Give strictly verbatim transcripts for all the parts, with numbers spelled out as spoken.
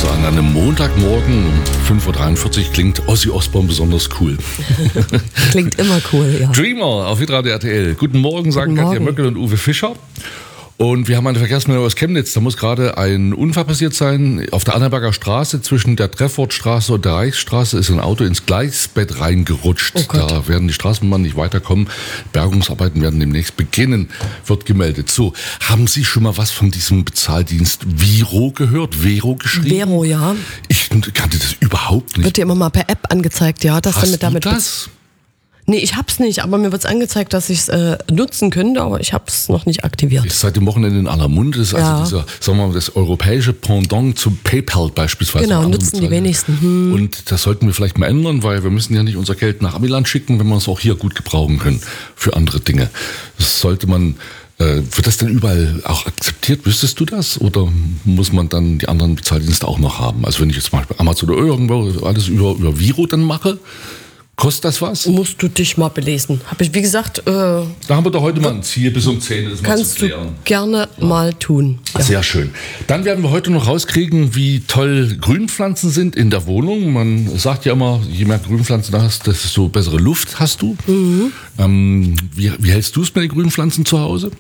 Also an einem Montagmorgen um fünf Uhr dreiundvierzig klingt Ozzy Osbourne besonders cool. Klingt immer cool, ja. Dreamer auf Hitradio R T L. Guten Morgen, sagen Guten Katja Morgen. Möckel und Uwe Fischer. Und wir haben eine Verkehrsmeldung aus Chemnitz. Da muss gerade ein Unfall passiert sein. Auf der Annaberger Straße zwischen der Treffortstraße und der Reichsstraße ist ein Auto ins Gleisbett reingerutscht. Oh Gott. Da werden die Straßenbahnen nicht weiterkommen. Bergungsarbeiten werden demnächst beginnen, wird gemeldet. So, haben Sie schon mal was von diesem Bezahldienst Viro gehört? Vero geschrieben? Vero, ja. Ich kannte das überhaupt nicht. Wird dir immer mal per App angezeigt, ja. Dass Hast damit, du damit das? Nee, ich hab's nicht, aber mir wird's angezeigt, dass ich es äh, nutzen könnte, aber ich hab's noch nicht aktiviert. Ist seit dem Wochenende in aller Munde. Das ist Ja. also dieser, sagen wir mal, das europäische Pendant zum PayPal beispielsweise. Genau, oder anderen nutzen die Bezahldiensten. wenigsten. Hm. Und das sollten wir vielleicht mal ändern, weil wir müssen ja nicht unser Geld nach Amiland schicken, wenn wir es auch hier gut gebrauchen können für andere Dinge. Das sollte man, äh, wird das denn überall auch akzeptiert? Wüsstest du das? Oder muss man dann die anderen Bezahldienste auch noch haben? Also wenn ich jetzt zum Beispiel Amazon oder irgendwo alles über, über Viro dann mache, kostet das was? Musst du dich mal belesen. Hab ich, wie gesagt, äh, Da haben wir doch heute mal ein Ziel bis um zehn, das mal zu kannst du klären. gerne mal tun. Ja. Sehr schön. Dann werden wir heute noch rauskriegen, wie toll Grünpflanzen sind in der Wohnung. Man sagt ja immer, je mehr Grünpflanzen du hast, desto bessere Luft hast du. Mhm. Ähm, wie, wie hältst du es mit den Grünpflanzen zu Hause?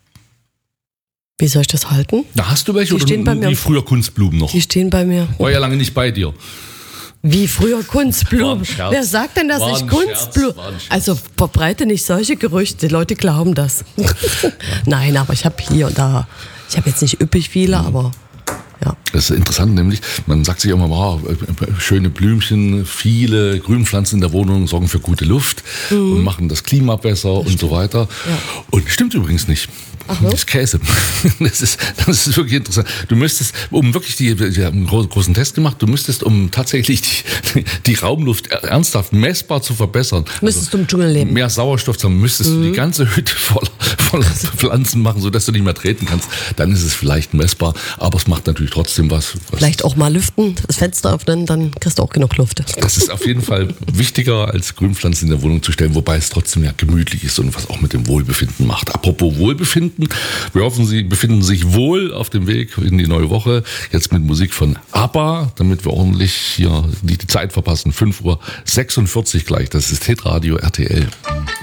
Wie soll ich das halten? Da hast du welche Die oder stehen bei nur mir. wie früher Kunstblumen noch? Die stehen bei mir. War ja lange nicht bei dir. Wie früher War Kunstblumen. ein Scherz. Wer sagt denn, dass War ich ein Kunstblumen... Scherz, war ein Scherz. Also verbreite nicht solche Gerüchte. Die Leute glauben das. Nein, aber ich habe hier und da... Ich habe jetzt nicht üppig viele, aber... Ja. Das ist interessant, nämlich, man sagt sich immer, wow, schöne Blümchen, viele Grünpflanzen in der Wohnung sorgen für gute Luft mhm. und machen das Klima besser das und stimmt. so weiter. Ja. Und stimmt übrigens nicht. Ach, das ist Käse. Das ist, das ist wirklich interessant. Du müsstest, um wirklich die, wir haben einen großen Test gemacht, du müsstest, um tatsächlich die, die Raumluft ernsthaft messbar zu verbessern, müsstest also du im Dschungel leben. Mehr Sauerstoff zu haben, müsstest mhm. du die ganze Hütte voller, voller Pflanzen machen, sodass du nicht mehr treten kannst. Dann ist es vielleicht messbar, aber es macht natürlich trotzdem was. was Vielleicht auch mal lüften, das Fenster öffnen, dann kriegst du auch genug Luft. Das ist auf jeden Fall wichtiger, als Grünpflanzen in der Wohnung zu stellen, wobei es trotzdem ja gemütlich ist und was auch mit dem Wohlbefinden macht. Apropos Wohlbefinden, wir hoffen, Sie befinden sich wohl auf dem Weg in die neue Woche. Jetzt mit Musik von ABBA, damit wir ordentlich hier die Zeit verpassen. fünf Uhr sechsundvierzig gleich, das ist Hitradio R T L.